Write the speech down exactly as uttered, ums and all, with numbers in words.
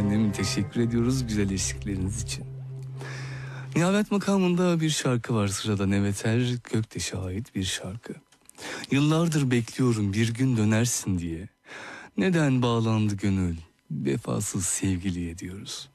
efendim. Teşekkür ediyoruz güzel eşlikleriniz için. Nihavet makamında bir şarkı var sırada. Neveter Göktaş'a ait bir şarkı. Yıllardır bekliyorum bir gün dönersin diye. Neden bağlandı gönül vefasız sevgiliye diyoruz.